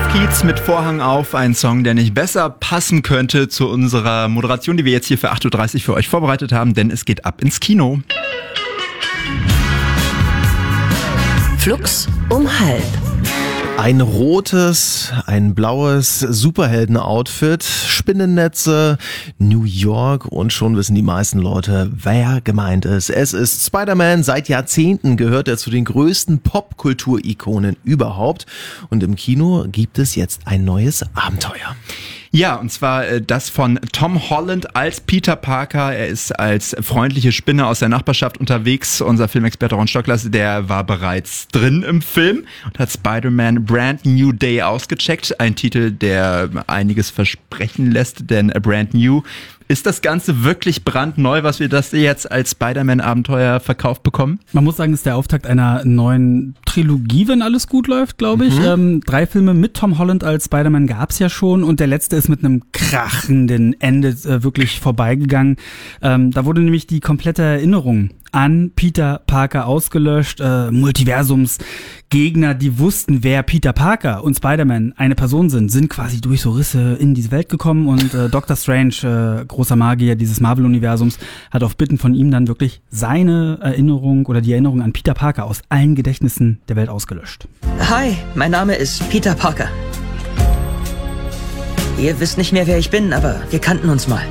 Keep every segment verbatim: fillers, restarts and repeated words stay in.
Keats mit Vorhang auf, ein Song, der nicht besser passen könnte zu unserer Moderation, die wir jetzt hier für acht Uhr dreißig für euch vorbereitet haben, denn es geht ab ins Kino. Flux um halb. Ein rotes, ein blaues Superhelden-Outfit, Spinnennetze, New York und schon wissen die meisten Leute, wer gemeint ist. Es ist Spider-Man. Seit Jahrzehnten gehört er zu den größten Popkultur-Ikonen überhaupt. Und im Kino gibt es jetzt ein neues Abenteuer. Ja, und zwar äh, das von Tom Holland als Peter Parker. Er ist als freundliche Spinne aus der Nachbarschaft unterwegs. Unser Filmexperte Ron Stocklasse, der war bereits drin im Film und hat Spider-Man Brand New Day ausgecheckt. Ein Titel, der einiges versprechen lässt, denn Brand New ist das Ganze wirklich brandneu, was wir das jetzt als Spider-Man-Abenteuer verkauft bekommen? Man muss sagen, es ist der Auftakt einer neuen Trilogie, wenn alles gut läuft, glaube ich. Mhm. Ähm, drei Filme mit Tom Holland als Spider-Man gab's ja schon und der letzte ist mit einem krachenden Ende äh, wirklich vorbeigegangen. Ähm, da wurde nämlich die komplette Erinnerung an Peter Parker ausgelöscht. Äh, Multiversumsgegner, die wussten, wer Peter Parker und Spider-Man eine Person sind, sind quasi durch so Risse in diese Welt gekommen und äh, Doctor Strange, äh, großer Magier dieses Marvel-Universums, hat auf Bitten von ihm dann wirklich seine Erinnerung oder die Erinnerung an Peter Parker aus allen Gedächtnissen der Welt ausgelöscht. Hi, mein Name ist Peter Parker. Ihr wisst nicht mehr, wer ich bin, aber wir kannten uns mal.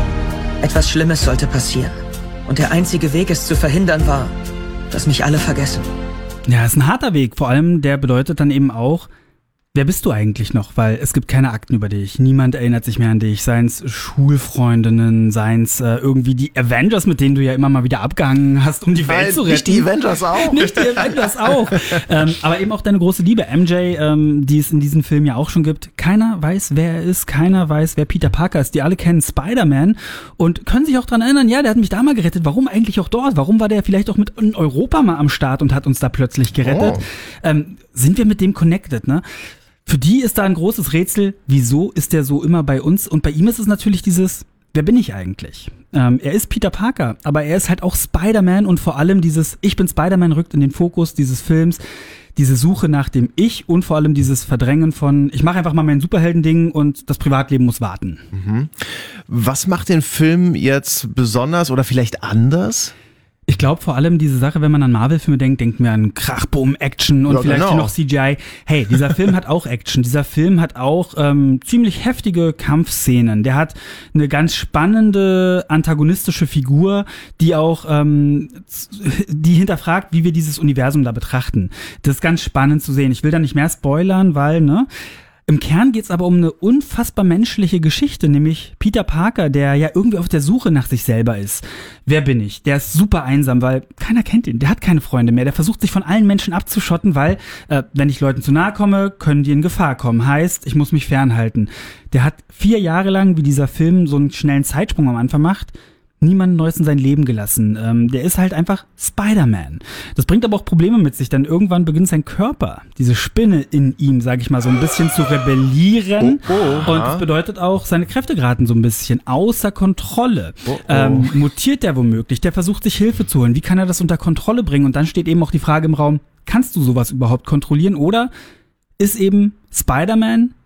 Etwas Schlimmes sollte passieren. Und der einzige Weg, es zu verhindern, war, dass mich alle vergessen. Ja, ist ein harter Weg. Vor allem, der bedeutet dann eben auch, wer bist du eigentlich noch? Weil es gibt keine Akten über dich. Niemand erinnert sich mehr an dich. Seien's Schulfreundinnen, seien's äh, irgendwie die Avengers, mit denen du ja immer mal wieder abgehangen hast, um die Welt Nein, zu retten. Nicht die Avengers auch. Nicht die Avengers auch. ähm, aber eben auch deine große Liebe, M J, ähm, die es in diesem Film ja auch schon gibt. Keiner weiß, wer er ist. Keiner weiß, wer Peter Parker ist. Die alle kennen Spider-Man und können sich auch dran erinnern, ja, der hat mich da mal gerettet. Warum eigentlich auch dort? Warum war der vielleicht auch mit in Europa mal am Start und hat uns da plötzlich gerettet? Oh. Ähm, sind wir mit dem connected, ne? Für die ist da ein großes Rätsel, wieso ist der so immer bei uns? Und bei ihm ist es natürlich dieses, wer bin ich eigentlich? Ähm, er ist Peter Parker, aber er ist halt auch Spider-Man und vor allem dieses Ich bin Spider-Man rückt in den Fokus dieses Films, diese Suche nach dem Ich und vor allem dieses Verdrängen von, ich mache einfach mal mein Superhelden-Ding und das Privatleben muss warten. Mhm. Was macht den Film jetzt besonders oder vielleicht anders? Ich glaube vor allem diese Sache, wenn man an Marvel-Filme denkt, denkt man an Krach, Boom, Action und ja, vielleicht genau. hier noch C G I. Hey, dieser Film hat auch Action. Dieser Film hat auch ähm, ziemlich heftige Kampfszenen. Der hat eine ganz spannende antagonistische Figur, die auch ähm, die hinterfragt, wie wir dieses Universum da betrachten. Das ist ganz spannend zu sehen. Ich will da nicht mehr spoilern, weil, ne? Im Kern geht's aber um eine unfassbar menschliche Geschichte, nämlich Peter Parker, der ja irgendwie auf der Suche nach sich selber ist. Wer bin ich? Der ist super einsam, weil keiner kennt ihn. Der hat keine Freunde mehr. Der versucht sich von allen Menschen abzuschotten, weil äh, wenn ich Leuten zu nahe komme, können die in Gefahr kommen. Heißt, ich muss mich fernhalten. Der hat vier Jahre lang, wie dieser Film so einen schnellen Zeitsprung am Anfang macht, niemanden Neues in sein Leben gelassen. Ähm, der ist halt einfach Spider-Man. Das bringt aber auch Probleme mit sich, denn irgendwann beginnt sein Körper, diese Spinne in ihm, sag ich mal, so ein bisschen zu rebellieren. Oh, oh, und das bedeutet auch, seine Kräfte geraten so ein bisschen außer Kontrolle. Oh, oh. Ähm, mutiert der womöglich? Der versucht sich Hilfe zu holen. Wie kann er das unter Kontrolle bringen? Und dann steht eben auch die Frage im Raum, kannst du sowas überhaupt kontrollieren? Oder ist eben Spider-Man